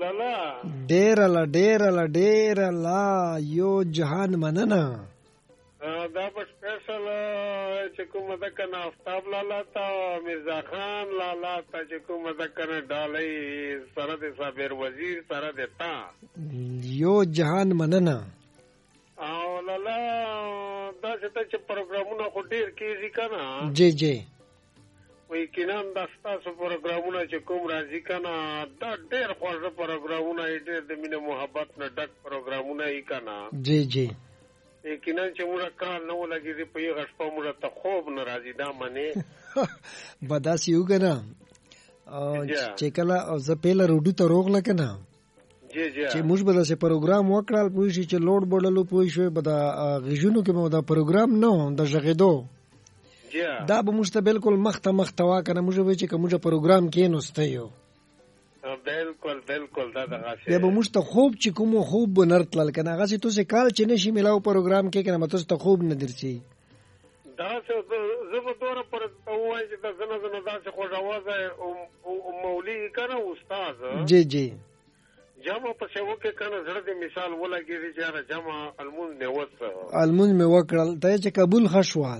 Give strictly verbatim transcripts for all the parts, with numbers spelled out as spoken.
لالا ډیر لا ډیر لا ډیر لا یو جهان مننه دا په سپیشل چې کومه ده کنه آفتاب لالا ته مرزا خان لالا ته چې کومه ده کنه ډالۍ سره د صابر وزیر سره د تا یو جهان مننه او لالا دا چې پروګرامونه خو ډیر کیږي کنه جی جی وی کینام دا ستاسو پروګرامونه چې کوم راځي کنه دا ډیر خوږه پروګرامونه ډیر د مینه محبت نه ډک پروګرامونه یې کنه جی جی یقینا چې موږ کار نه ولګي په یو غش په موږ ته خوب نه راځي دا منی بداس یو کنه چې کله او زه پیله روډو ته روغله کنه جی جی چې موږ به دا پروګرام وکړل پوه شي چې لوډ بوډلو پوه شو به دا غږونو کې مو دا پروګرام نه د ژغېدو دا به موږ ته بالکل مخته مخته وا کنه موږ به چې کوم پروګرام کې نوسته یو بالکل بالکل دا دغه شی به موږ ته خوب چې کوم خوب بنرتل کنه هغه چې تاسو کال چې نشي ملاو پروګرام کې کنه تاسو ته خوب نه درچی دا څه زما دوره پر وایي چې دا زنه زنه دا څه خو جوازه او مولوی کنه استاد جی جی جمع په څو کې کنه زړه د مثال ولګي چې جمع المون نه وڅ المون می وکړل ته چې قبول خشوال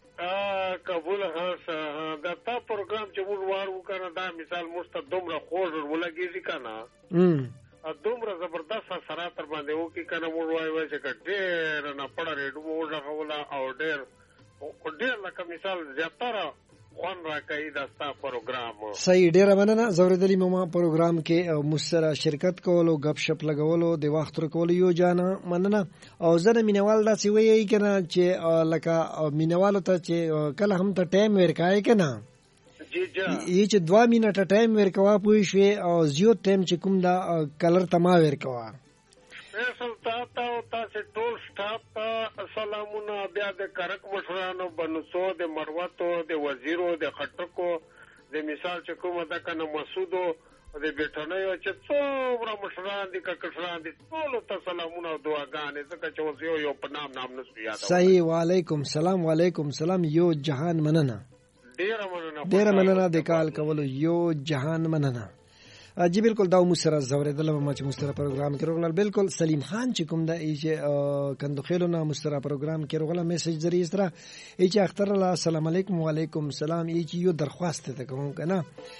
ا قبول هاس دا تا پروګرام چې موږ وارو کنه دا مثال مست دومره خوږ ولګي کنه ام ا دومره زبردست سره تر باندې و کې کنه موږ وایو چې ډېر نه پړه ریډو موږ غولا او ډېر ډېر لکه مثال زیاتره خوان راکای دا ستا پروګرام صحیح ډېر مننه زوردلی مو پروګرام کې مسره شرکت کولو غب شپ لګولو د وخت ورکول یو جانا مننه او زنه مینوال دا سی وی کنه چې لکه مینوالو ته چې کله هم ته ټایم ورکای کنه جی جی ی چې دوه منټه ټایم ورکوا پوي شو او زیو ټایم چې کوم دا کلر تما ورکوا فیصل تا تا تاسو ټول سټاف ته سلامونه بیا د کرک مشرانو بنوسو د مروتو د وزیرو د خټکو د مثال چې کومه ده کنه مسعودو د بیٹنیو چې څومره مشران دي ککشران دي ټول ته سلامونه او دعاګانې ځکه چې اوس یو یو په نام نام نسو یاد صحیح وعلیکم سلام وعلیکم سلام یو جهان مننه ډیر مننه ډیر مننه د کال کولو یو جهان مننه جی بالکل دا مسره زوریدل ما چې مسره پروګرام کې روغل بالکل سلیم خان چې کوم دا چې کندو خیلونه مسره پروګرام کې روغل میسج ذریعہ سره چې اختر الله السلام علیکم وعلیکم السلام چې یو درخواست ته کوم کنه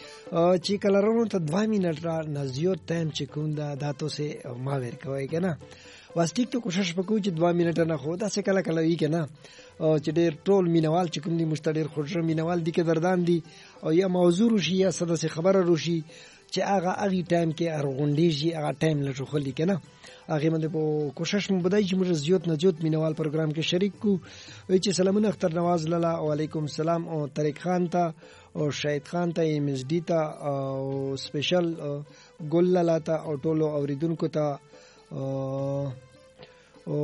چې کلرونو ته دوه منټ را نزیو ټایم چې کوم دا داتو سه ما ور کوي کنه واس ټیک ته کوشش وکړو چې دوه منټ نه خو دا څه کله کله وی کنه چې ډېر ټول مینوال چې کوم دي مستډیر خوشر مینوال دي کې دردان دي او یا موضوع روشي یا صدا سه خبره روشي چې هغه هغه ټایم کې ارغونډیږي هغه ټایم لږ خو لیک نه هغه باندې په کوشش مو بدای چې موږ زیات نه زیات مینوال پروګرام کې شریک کو وی چې سلامونه اختر نواز لاله وعلیکم السلام او طارق خان ته او شهید خان ته ایم اس ډی ته او سپیشل ګل لاله ته او ټولو اوریدونکو ته او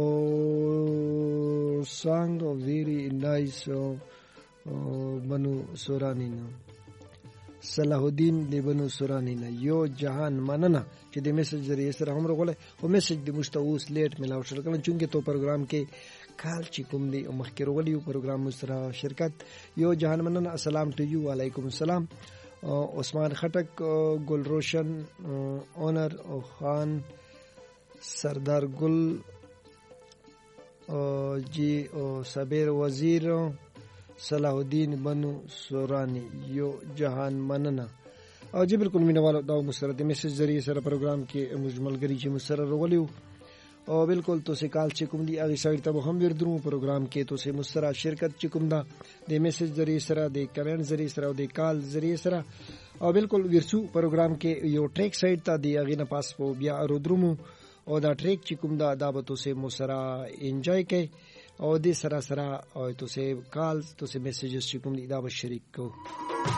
سانګ ویری نایس بنو سورانی نو صلاح الدین دی بنو سورانی نه یو جهان مننه چې د میسج ذریعہ سره هم راغله او میسج د مستوس لیټ ملاو شل کله چونګه تو پروګرام کې کال چې کوم دی او مخکې راغلی یو پروګرام سره شرکت یو جهان مننه السلام ټو یو وعلیکم السلام عثمان خټک ګل روشن اونر او خان سردار ګل جی او صابر وزیر صلاح الدین بنو سورانی یو جهان مننه او جی بالکل مینوالو دا مسره د میسج ذریعہ سره پروګرام کې مجملګری چې مسره ورولیو او بالکل تو سکال چې کوم دی هغه سایت ته هم وردرو پروګرام کې تو سه مسره شرکت چې کوم دا د میسج ذریعہ سره د کمنټ ذریعہ سره او د کال ذریعہ سره او بالکل ورسو پروګرام کې یو ټریک سایت ته دی هغه نه پاس په بیا رودرمو او دا ټریک چې کوم دا دا به تو سه مسره انجوای کوي او دې سره سره او تو سه کال تو سه میسجز چې کوم دی دا به شریک کو